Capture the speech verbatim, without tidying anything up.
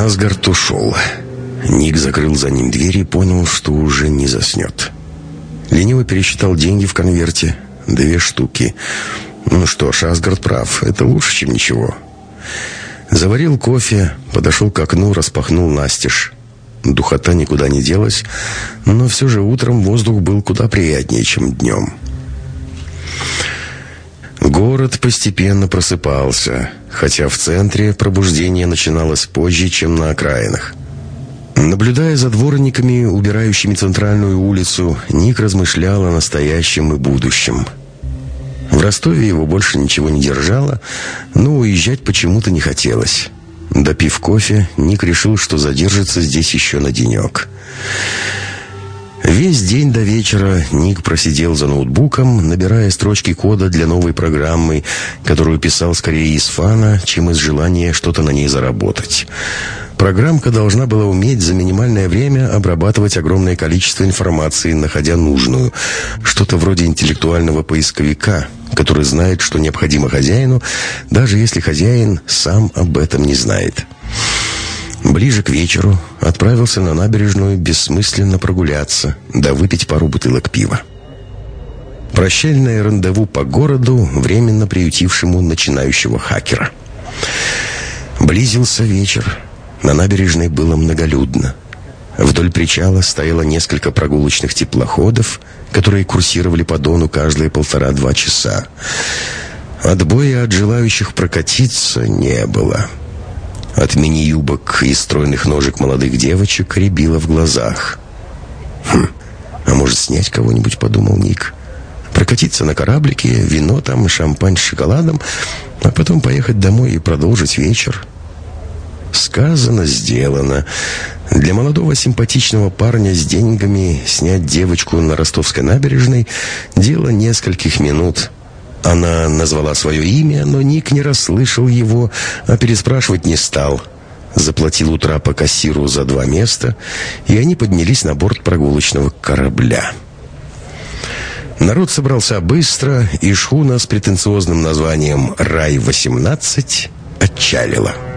Асгард ушел. Ник закрыл за ним дверь и понял, что уже не заснет. Лениво пересчитал деньги в конверте. Две штуки. Ну что ж, Асгард прав. Это лучше, чем ничего. Заварил кофе, подошел к окну, распахнул настежь. Духота никуда не делась, но все же утром воздух был куда приятнее, чем днем. Город постепенно просыпался, хотя в центре пробуждение начиналось позже, чем на окраинах. Наблюдая за дворниками, убирающими центральную улицу, Ник размышлял о настоящем и будущем. В Ростове его больше ничего не держало, но уезжать почему-то не хотелось. Допив кофе, Ник решил, что задержится здесь еще на денек. Весь день до вечера Ник просидел за ноутбуком, набирая строчки кода для новой программы, которую писал скорее из фана, чем из желания что-то на ней заработать. Программка должна была уметь за минимальное время обрабатывать огромное количество информации, находя нужную. Что-то вроде интеллектуального поисковика, который знает, что необходимо хозяину, даже если хозяин сам об этом не знает. Ближе к вечеру отправился на набережную бессмысленно прогуляться, да выпить пару бутылок пива. Прощальное рандеву по городу, временно приютившему начинающего хакера. Близился вечер. На набережной было многолюдно. Вдоль причала стояло несколько прогулочных теплоходов, которые курсировали по Дону каждые полтора-два часа. Отбоя от желающих прокатиться не было. От мини-юбок и стройных ножек молодых девочек рябило в глазах. «Хм, а может, снять кого-нибудь?» — подумал Ник. «Прокатиться на кораблике, вино там, шампань с шоколадом, а потом поехать домой и продолжить вечер». Сказано, сделано. Для молодого симпатичного парня с деньгами снять девочку на Ростовской набережной — дело нескольких минут. Она назвала свое имя, но Ник не расслышал его, а переспрашивать не стал. Заплатил у трапа кассиру за два места, и они поднялись на борт прогулочного корабля. Народ собрался быстро, и шхуна с претенциозным названием «Рай-восемнадцать» отчалила.